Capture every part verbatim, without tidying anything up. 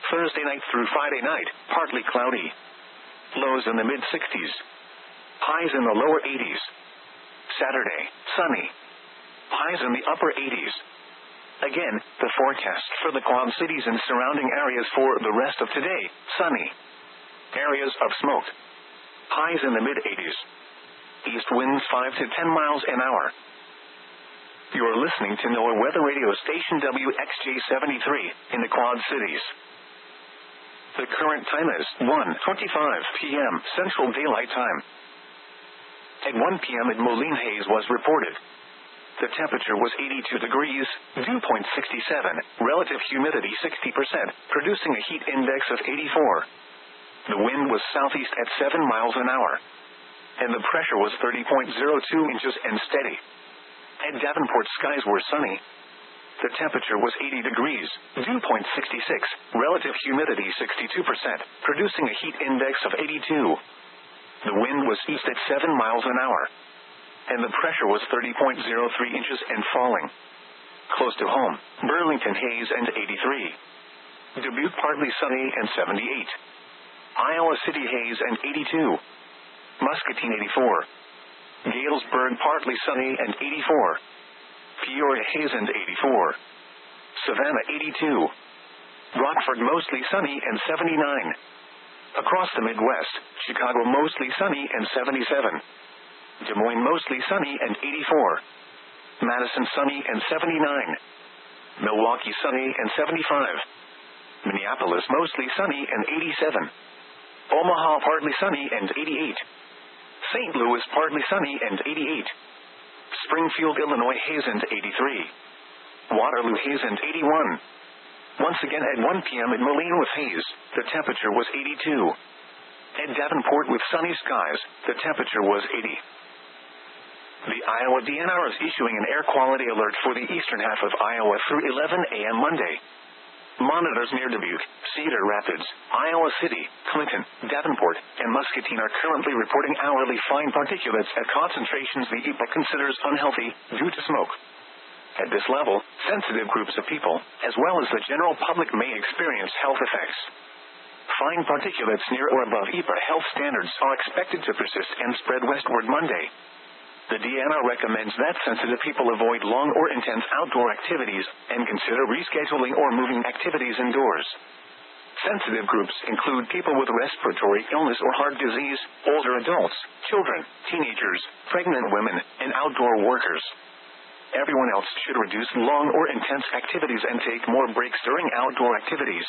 Thursday night through Friday night, partly cloudy. Lows in the mid sixties. Highs in the lower eighties. Saturday, sunny. Highs in the upper eighties. Again, the forecast for the Quad Cities and surrounding areas for the rest of today, sunny. Areas of smoke. Highs in the mid eighties. East winds five to ten miles an hour. You are listening to NOAA Weather Radio Station W X J seventy-three in the Quad Cities. The current time is one twenty-five p.m. Central Daylight Time. At one p.m. at Moline haze was reported. The temperature was eighty-two degrees, dew point sixty-seven, relative humidity sixty percent, producing a heat index of eighty-four. The wind was southeast at seven miles an hour. And the pressure was thirty point zero two inches and steady. At Davenport, skies were sunny. The temperature was eighty degrees, dew point sixty-six, relative humidity sixty-two percent, producing a heat index of eighty-two. The wind was east at seven miles an hour. And the pressure was thirty point zero three inches and falling. Close to home, Burlington haze and eighty-three. Dubuque partly sunny and seventy-eight. Iowa City haze and eighty-two. Muscatine eighty-four. Galesburg partly sunny and eighty-four. Peoria haze and eighty-four. Savannah eighty-two. Rockford mostly sunny and seventy-nine. Across the Midwest, Chicago mostly sunny and seventy-seven. Des Moines mostly sunny and eighty-four. Madison sunny and seventy-nine. Milwaukee sunny and seventy-five. Minneapolis mostly sunny and eighty-seven. Omaha partly sunny and eighty-eight. Saint Louis partly sunny and eighty-eight. Springfield, Illinois haze and eighty-three. Waterloo haze and eighty-one. Once again at one p.m. at Moline with haze, the temperature was eighty-two. At Davenport with sunny skies, the temperature was eighty. The Iowa D N R is issuing an air quality alert for the eastern half of Iowa through eleven a.m. Monday. Monitors near Dubuque, Cedar Rapids, Iowa City, Clinton, Davenport, and Muscatine are currently reporting hourly fine particulates at concentrations the E P A considers unhealthy due to smoke. At this level, sensitive groups of people, as well as the general public, may experience health effects. Fine particulates near or above E P A health standards are expected to persist and spread westward Monday. The D N R recommends that sensitive people avoid long or intense outdoor activities and consider rescheduling or moving activities indoors. Sensitive groups include people with respiratory illness or heart disease, older adults, children, teenagers, pregnant women, and outdoor workers. Everyone else should reduce long or intense activities and take more breaks during outdoor activities.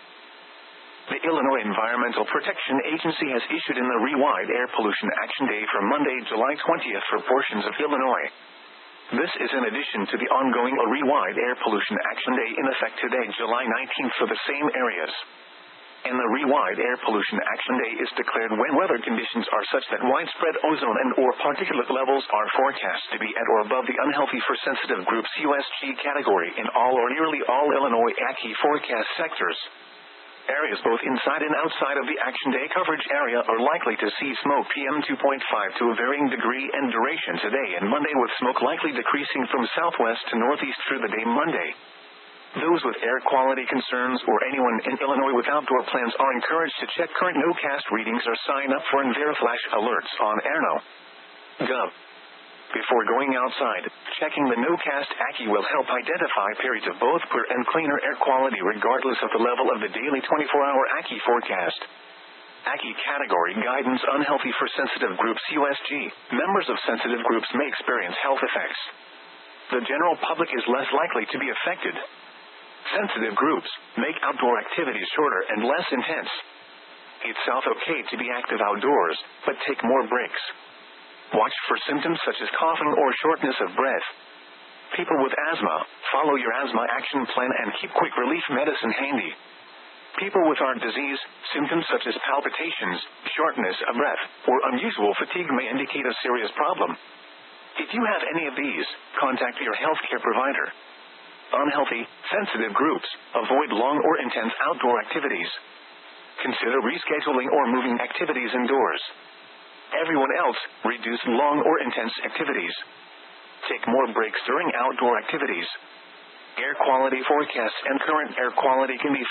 The Illinois Environmental Protection Agency has issued in the Rewide Air Pollution Action Day for Monday, July twentieth for portions of Illinois. This is in addition to the ongoing Rewide Air Pollution Action Day in effect today, July nineteenth, for the same areas. And the Rewide Air Pollution Action Day is declared when weather conditions are such that widespread ozone and or particulate levels are forecast to be at or above the unhealthy for sensitive groups U S G category in all or nearly all Illinois A C I forecast sectors. Areas both inside and outside of the Action Day coverage area are likely to see smoke P M two point five to a varying degree and duration today and Monday, with smoke likely decreasing from southwest to northeast through the day Monday. Those with air quality concerns or anyone in Illinois with outdoor plans are encouraged to check current NOCAST readings or sign up for EnviroFlash alerts on airno dot gov. Before going outside, checking the NOCAST A C I will help identify periods of both poor and cleaner air quality regardless of the level of the daily twenty-four hour A C I forecast. A C I category guidance: unhealthy for sensitive groups U S G. Members of sensitive groups may experience health effects. The general public is less likely to be affected. Sensitive groups make outdoor activities shorter and less intense. It's okay to be active outdoors, but take more breaks. Watch for symptoms such as coughing or shortness of breath. People with asthma, follow your asthma action plan and keep quick relief medicine handy. People with heart disease, symptoms such as palpitations, shortness of breath, or unusual fatigue may indicate a serious problem. If you have any of these, contact your healthcare provider. Unhealthy, sensitive groups, avoid long or intense outdoor activities. Consider rescheduling or moving activities indoors. Everyone else, reduce long or intense activities. Take more breaks during outdoor activities. Air quality forecasts and current air quality can be